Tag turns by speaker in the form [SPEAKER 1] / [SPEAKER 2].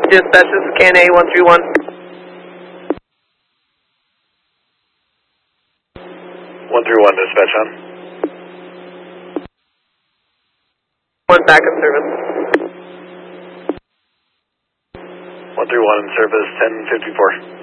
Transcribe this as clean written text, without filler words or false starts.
[SPEAKER 1] Dispatch, this is KNA 131.
[SPEAKER 2] 131, dispatch on.
[SPEAKER 1] One back in service.
[SPEAKER 2] 131 in service, 1054.